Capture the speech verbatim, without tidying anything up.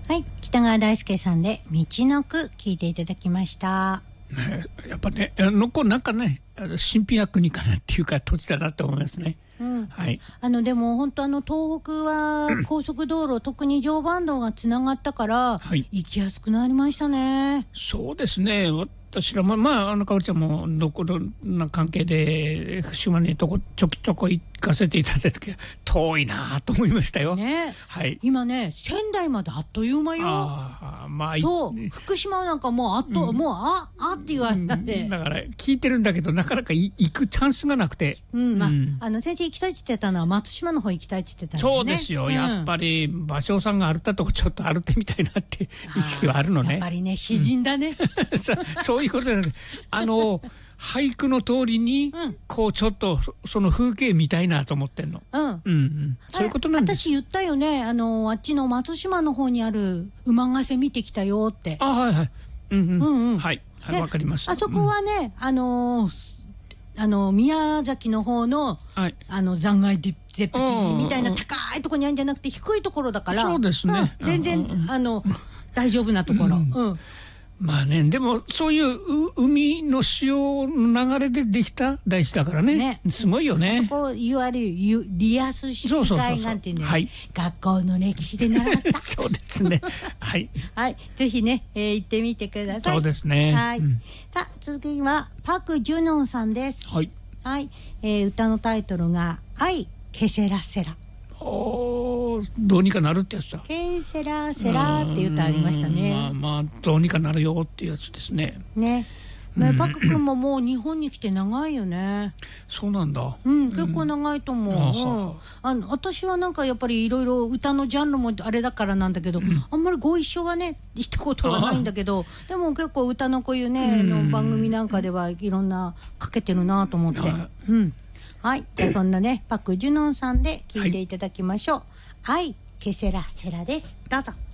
はい、北川大輔さんで道の句聞いていただきました。 ね、やっぱね、あの子なんかね、神秘な国かなっていうか土地だなと思いますね。 うん、 はい、 あのでも本当あの東北は高速道路、うん、特に常磐道がつながったから、はい、行きやすくなりましたね。 そうですね。私らもまああのかおりちゃんもどこの関係で島にとこちょきちょこ行かせていただいた時は遠いなと思いましたよ。 ね、はい、今ね仙台まであっという間よ。あ、まあ、そう福島なんかもうあっと、うん、もうああって言われたって、 だから聞いてるんだけどなかなか行くチャンスがなくて、 うんまあうん、あの先生行きたいって言ってたのは松島の方行きたいって言ってたんでね。 そうですよ、うん、やっぱり芭蕉さんが歩ったとこちょっと歩ってみたいなって意識はあるのね。 やっぱりね詩人だね、 うん、そ, そういうことで、ね、あの俳句の通りに、うん、こうちょっとその風景見たいなと思ってんの。うんうんうん、そういうことなんです。 私言ったよね、あのあっちの松島の方にある馬ヶ瀬見てきたよって。 あ、はいはい、うんうん、うんうん、はい、わかりました。 あそこはね、うん、あのー、あの宮崎の方の、はい、あの残骸絶壁みたいな高いところにあるんじゃなくて低いところだから、 そうですね、 うん、全然、うん、あの大丈夫なところ、うんうん、 まあね、でもそういう海の潮の流れでできた大地だから ね, ねすごいよね。 そこいわゆるリアス式海岸っていうのは学校の歴史で習ったそうですね、はい、 はい、ぜひね、えー、行ってみてください。 そうですね、 はい、 うん、 さあ次はパク・ジュノンさんです。 はい、 はい、えー、歌のタイトルが愛ケセラセラ。 おどうにかなるってやつだ。 ケセラセラっていう歌ありましたね。 まあまあどうにかなるよっていうやつですね。 ね、うん、パク君ももう日本に来て長いよね。 そうなんだ。 うん、結構長いと思う。うんうん、あの私はなんかやっぱりいろいろ歌のジャンルもあれだからなんだけど、うん、あんまりご一緒はねしたことはないんだけど、でも結構歌のこういうね、の番組なんかではいろんなかけてるなと思って。うん。はい、じゃあそんなねパク・ジュノンさんで聴いていただきましょう。はい、愛ケセラセラです。どうぞ。